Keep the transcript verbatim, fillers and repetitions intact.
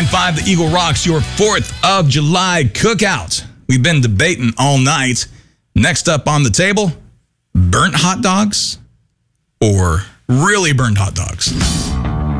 point five, the Eagle Rocks, your fourth of July cookout. We've been debating all night. Next up on the table, burnt hot dogs or really burnt hot dogs?